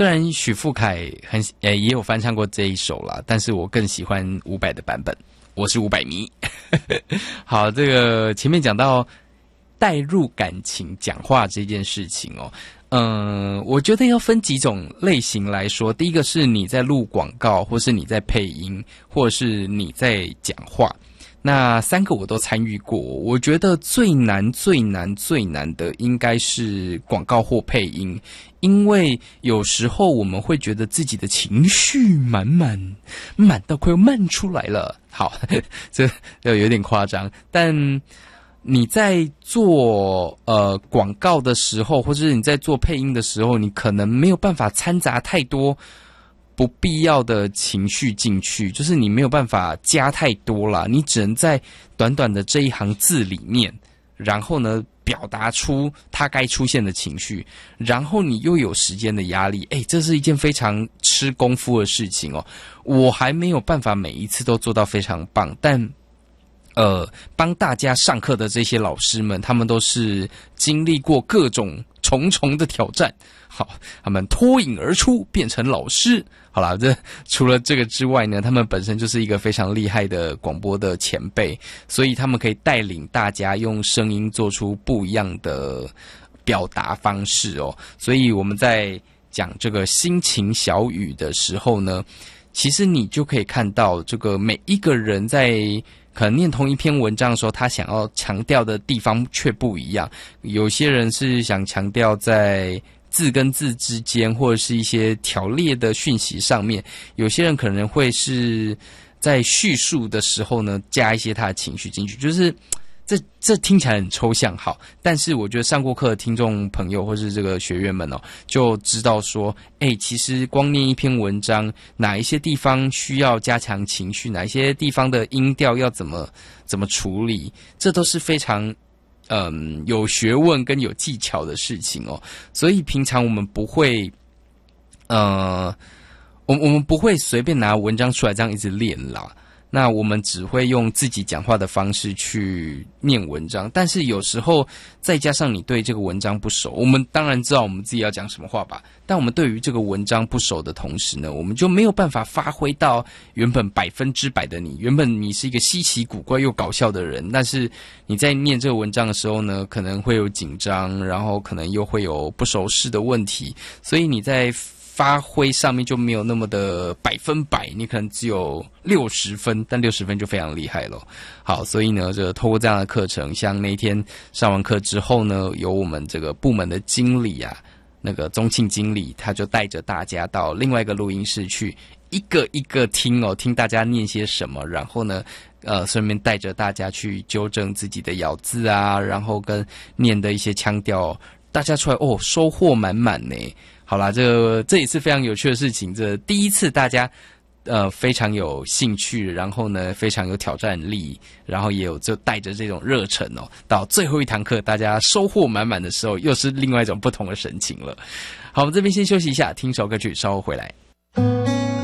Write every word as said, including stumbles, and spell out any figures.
虽然许富凯很呃也有翻唱过这一首啦，但是我更喜欢伍佰的版本。我是伍佰迷。好，这个前面讲到带入感情讲话这件事情哦，嗯，我觉得要分几种类型来说。第一个是你在录广告，或是你在配音，或是你在讲话。那三个我都参与过，我觉得最难、最难、最难的应该是广告或配音，因为有时候我们会觉得自己的情绪满满，满到快要漫出来了。好，这有点夸张，但你在做呃广告的时候，或是你在做配音的时候，你可能没有办法掺杂太多不必要的情绪进去，就是你没有办法加太多啦，你只能在短短的这一行字里面，然后呢表达出它该出现的情绪，然后你又有时间的压力，诶，这是一件非常吃功夫的事情哦。我还没有办法每一次都做到非常棒，但呃，帮大家上课的这些老师们，他们都是经历过各种重重的挑战，好，他们脱颖而出，变成老师。好啦，这除了这个之外呢，他们本身就是一个非常厉害的广播的前辈，所以他们可以带领大家用声音做出不一样的表达方式哦。所以我们在讲这个心情小语的时候呢，其实你就可以看到这个每一个人在可能念同一篇文章的时候，他想要强调的地方却不一样。有些人是想强调在字跟字之间，或者是一些条列的讯息上面，有些人可能会是在叙述的时候呢，加一些他的情绪进去，就是这这听起来很抽象，好，但是我觉得上过课的听众朋友或是这个学员们哦，就知道说，哎，其实光念一篇文章，哪一些地方需要加强情绪，哪一些地方的音调要怎么怎么处理，这都是非常嗯有学问跟有技巧的事情哦。所以平常我们不会，呃，我我们不会随便拿文章出来这样一直练啦。那我们只会用自己讲话的方式去念文章，但是有时候再加上你对这个文章不熟，我们当然知道我们自己要讲什么话吧，但我们对于这个文章不熟的同时呢，我们就没有办法发挥到原本百分之百的你。原本你是一个稀奇古怪又搞笑的人，但是你在念这个文章的时候呢，可能会有紧张，然后可能又会有不熟识的问题，所以你在发挥上面就没有那么的百分百，你可能只有六十分，但六十分就非常厉害了。好，所以呢，这个透过这样的课程，像那一天上完课之后呢，有我们这个部门的经理啊，那个宗庆经理，他就带着大家到另外一个录音室去，一个一个听哦，听大家念些什么，然后呢，呃，顺便带着大家去纠正自己的咬字啊，然后跟念的一些腔调，大家出来哦，收获满满呢。好啦，这这也是非常有趣的事情。这第一次大家呃非常有兴趣，然后呢非常有挑战力，然后也有就带着这种热忱哦，到最后一堂课大家收获满满的时候，又是另外一种不同的神情了。好，我们这边先休息一下，听首歌曲，稍后回来。